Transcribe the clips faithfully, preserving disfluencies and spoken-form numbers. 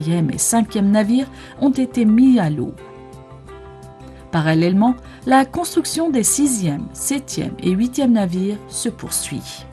et cinquième navires ont été mis à l'eau. Parallèlement, la construction des sixième, septième et huitième navires se poursuit.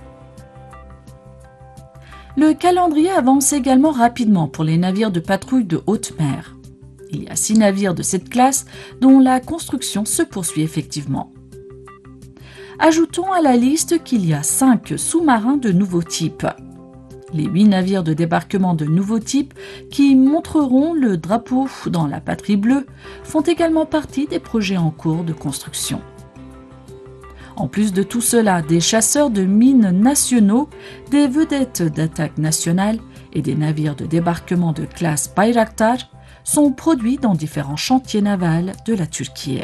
Le calendrier avance également rapidement pour les navires de patrouille de haute mer. Il y a six navires de cette classe dont la construction se poursuit effectivement. Ajoutons à la liste qu'il y a cinq sous-marins de nouveau type. Les huit navires de débarquement de nouveau type qui montreront le drapeau dans la patrie bleue font également partie des projets en cours de construction. En plus de tout cela, des chasseurs de mines nationaux, des vedettes d'attaque nationales et des navires de débarquement de classe Bayraktar sont produits dans différents chantiers navals de la Turquie.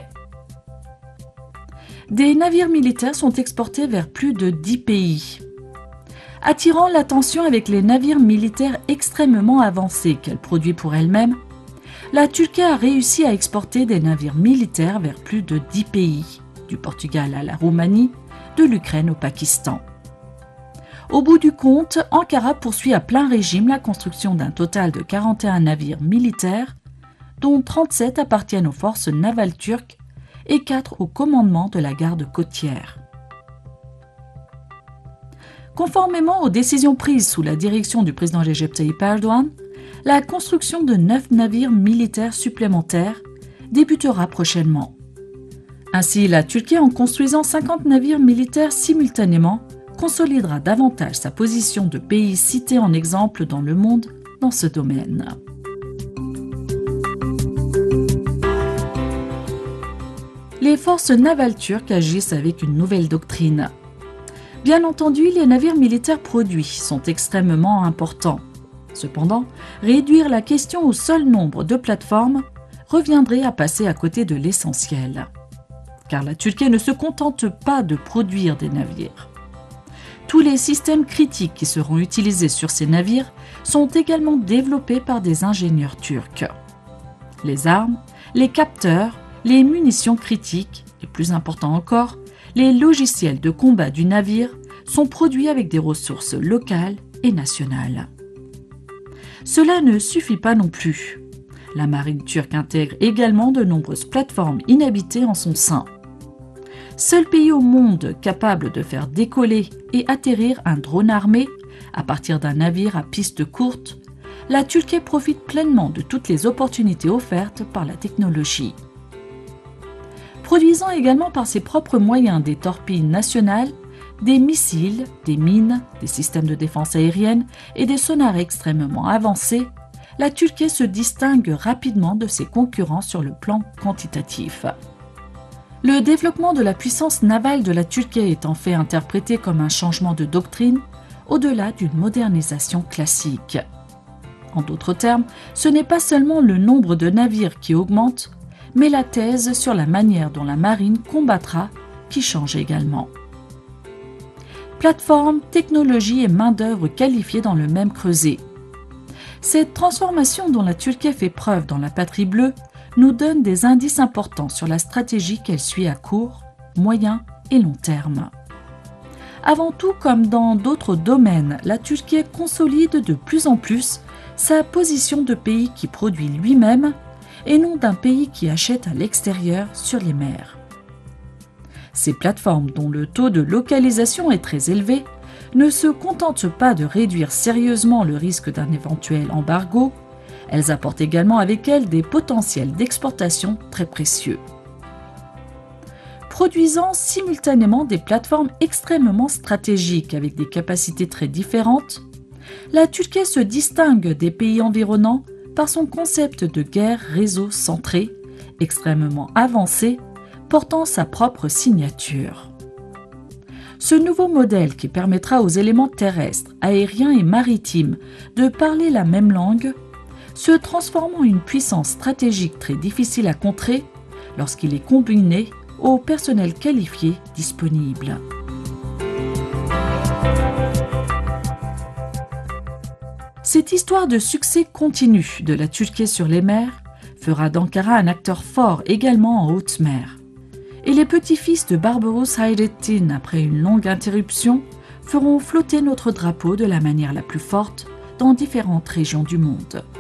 Des navires militaires sont exportés vers plus de dix pays. Attirant l'attention avec les navires militaires extrêmement avancés qu'elle produit pour elle-même, la Turquie a réussi à exporter des navires militaires vers plus de dix pays, du Portugal à la Roumanie, de l'Ukraine au Pakistan. Au bout du compte, Ankara poursuit à plein régime la construction d'un total de quarante et un navires militaires, dont trente-sept appartiennent aux forces navales turques et quatre au commandement de la garde côtière. Conformément aux décisions prises sous la direction du président Recep Tayyip Erdoğan, la construction de neuf navires militaires supplémentaires débutera prochainement. Ainsi, la Turquie, en construisant cinquante navires militaires simultanément, consolidera davantage sa position de pays cité en exemple dans le monde dans ce domaine. Les forces navales turques agissent avec une nouvelle doctrine. Bien entendu, les navires militaires produits sont extrêmement importants. Cependant, réduire la question au seul nombre de plateformes reviendrait à passer à côté de l'essentiel. Car la Turquie ne se contente pas de produire des navires. Tous les systèmes critiques qui seront utilisés sur ces navires sont également développés par des ingénieurs turcs. Les armes, les capteurs, les munitions critiques, et plus important encore, les logiciels de combat du navire sont produits avec des ressources locales et nationales. Cela ne suffit pas non plus. La marine turque intègre également de nombreuses plateformes inhabitées en son sein. Seul pays au monde capable de faire décoller et atterrir un drone armé à partir d'un navire à piste courte, la Turquie profite pleinement de toutes les opportunités offertes par la technologie. Produisant également par ses propres moyens des torpilles nationales, des missiles, des mines, des systèmes de défense aérienne et des sonars extrêmement avancés, la Turquie se distingue rapidement de ses concurrents sur le plan quantitatif. Le développement de la puissance navale de la Turquie est en fait interprété comme un changement de doctrine au-delà d'une modernisation classique. En d'autres termes, ce n'est pas seulement le nombre de navires qui augmente, mais la thèse sur la manière dont la marine combattra qui change également. Plateforme, technologie et main-d'œuvre qualifiée dans le même creuset. Cette transformation dont la Turquie fait preuve dans la patrie bleue nous donne des indices importants sur la stratégie qu'elle suit à court, moyen et long terme. Avant tout, comme dans d'autres domaines, la Turquie consolide de plus en plus sa position de pays qui produit lui-même et non d'un pays qui achète à l'extérieur sur les mers. Ces plateformes, dont le taux de localisation est très élevé, ne se contentent pas de réduire sérieusement le risque d'un éventuel embargo, elles apportent également avec elles des potentiels d'exportation très précieux. Produisant simultanément des plateformes extrêmement stratégiques avec des capacités très différentes, la Turquie se distingue des pays environnants par son concept de guerre réseau centré, extrêmement avancé, portant sa propre signature. Ce nouveau modèle qui permettra aux éléments terrestres, aériens et maritimes de parler la même langue, se transforme en une puissance stratégique très difficile à contrer lorsqu'il est combiné au personnel qualifié disponible. Cette histoire de succès continu de la Turquie sur les mers fera d'Ankara un acteur fort également en haute mer. Et les petits-fils de Barbaros Hayrettin, après une longue interruption, feront flotter notre drapeau de la manière la plus forte dans différentes régions du monde.